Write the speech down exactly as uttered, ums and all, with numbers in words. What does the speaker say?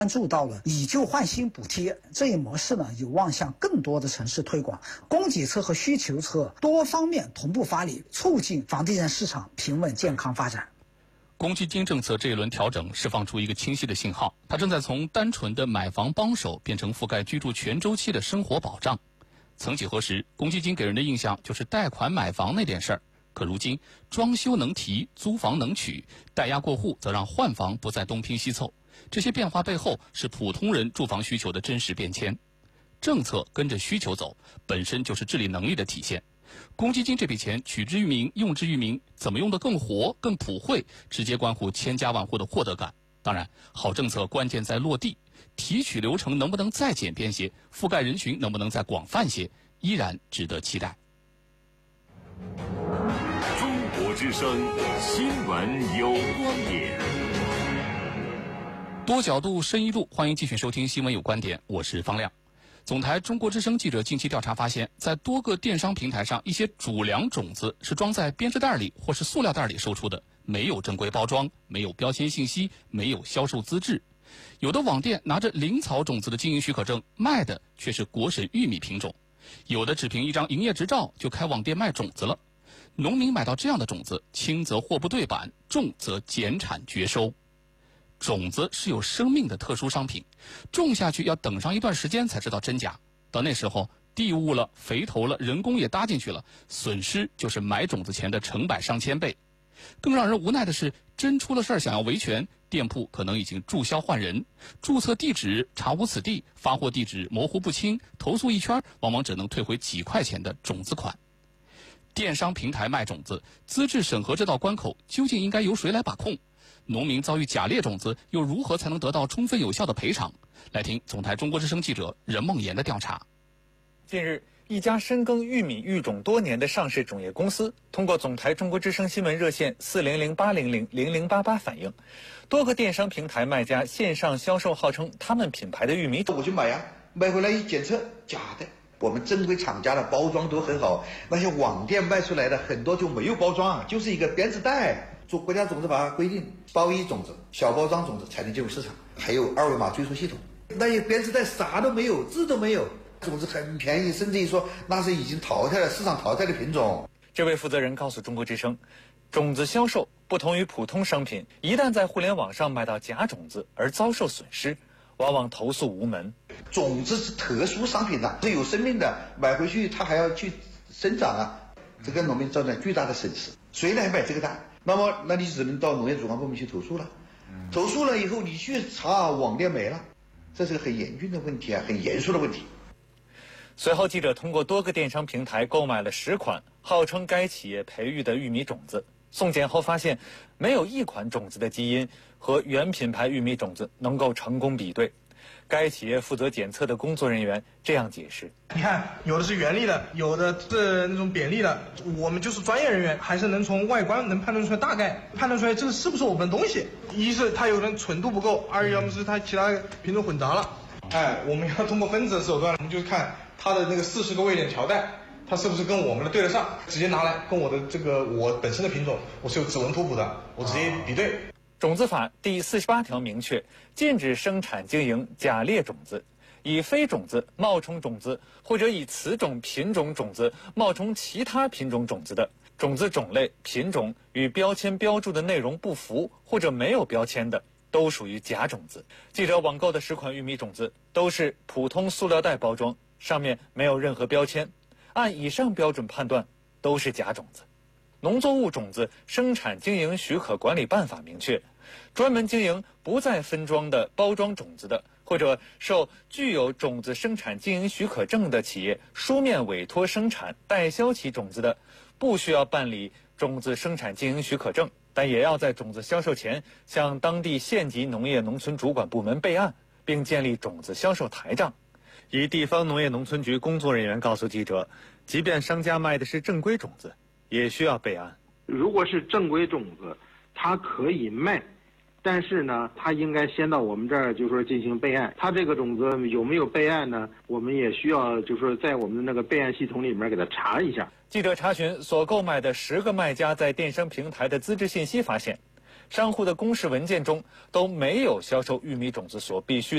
关注到了以旧换新补贴这一模式呢，有望向更多的城市推广，供给侧和需求侧多方面同步发力，促进房地产市场平稳健康发展。 公积金政策这一轮调整释放出一个清晰的信号，它正在从单纯的买房帮手变成覆盖居住全周期的生活保障。曾几何时，公积金给人的印象就是贷款买房那点事儿，可如今装修能提，租房能取，贷押过户则让换房不再东拼西凑。这些变化背后是普通人住房需求的真实变迁。政策跟着需求走，本身就是治理能力的体现。公积金这笔钱取之于民，用之于民，怎么用得更活、更普惠，直接关乎千家万户的获得感。当然，好政策关键在落地，提取流程能不能再简便些，覆盖人群能不能再广泛些，依然值得期待。 中国之声新闻有观点， 多角度深一路，欢迎继续收听新闻有观点，我是方亮。总台中国之声记者近期调查发现，在多个电商平台上，一些主粮种子是装在编织袋里或是塑料袋里售出的，没有正规包装，没有标签信息，没有销售资质。有的网店拿着灵草种子的经营许可证，卖的却是国审玉米品种。有的只凭一张营业执照就开网店卖种子了。农民买到这样的种子，轻则货不对版，重则减产绝收。种子是有生命的特殊商品，种下去要等上一段时间才知道真假。到那时候，地物了，肥头了，人工也搭进去了，损失就是买种子钱的成百上千倍。更让人无奈的是，真出了事儿想要维权，店铺可能已经注销换人，注册地址查无此地，发货地址模糊不清，投诉一圈往往只能退回几块钱的种子款。电商平台卖种子，资质审核这道关口究竟应该由谁来把控？农民遭遇假劣种子，又如何才能得到充分有效的赔偿？来听总台中国之声记者任梦妍的调查。 近日，一家深耕玉米育种多年的上市种业公司，通过总台中国之声新闻热线四零零八零零零零八八反映，多个电商平台卖家线上销售号称他们品牌的玉米种， 我去买呀，买回来一检测，假的。我们正规厂家的包装都很好，那些网店卖出来的很多就没有包装，就是一个编织袋。做国家种子法规定，包一种子、小包装种子才能进入市场，还有二维码追溯系统。那些编织袋啥都没有，字都没有，种子很便宜，甚至于说那是已经淘汰了、市场淘汰的品种。 这位负责人告诉中国之声，种子销售不同于普通商品，一旦在互联网上买到假种子而遭受损失，往往投诉无门。 种子是特殊商品呐，是有生命的，买回去它还要去生长啊，这给农民造成巨大的损失。谁来买这个单？那么，那你只能到农业主管部门去投诉了。投诉了以后，你去查网店没了，这是个很严峻的问题啊，很严肃的问题。 随后，记者通过多个电商平台购买了十款号称该企业培育的玉米种子，送检后发现，没有一款种子的基因和原品牌玉米种子能够成功比对。该企业负责检测的工作人员这样解释： 你看，有的是原粒的，有的是那种扁粒的，我们就是专业人员，还是能从外观能判断出来，大概判断出来这个是不是我们的东西。一是它有的纯度不够，二要么是它其他品种混杂了。哎，我们要通过分子的手段，我们就看它的那个四十个位点条带，它是不是跟我们的对得上，直接拿来跟我的这个我本身的品种，我是有指纹图谱的，我直接比对。 种子法第四十八条明确，禁止生产经营假劣种子，以非种子冒充种子，或者以此种品种种子冒充其他品种种子的，种子种类、品种与标签标注的内容不符或者没有标签的，都属于假种子。记者网购的十款玉米种子都是普通塑料袋包装，上面没有任何标签，按以上标准判断都是假种子。农作物种子生产经营许可管理办法明确，专门经营不再分装的包装种子的，或者受具有种子生产经营许可证的企业书面委托生产代销其种子的，不需要办理种子生产经营许可证，但也要在种子销售前向当地县级农业农村主管部门备案，并建立种子销售台账。一地方农业农村局工作人员告诉记者，即便商家卖的是正规种子，也需要备案。 如果是正规种子，它可以卖，但是呢，它应该先到我们这儿，就是说进行备案。它这个种子有没有备案呢？我们也需要，就是说在我们的那个备案系统里面给它查一下。 记者查询所购买的十个卖家在电商平台的资质信息，发现， 商户的公示文件中都没有销售玉米种子所必须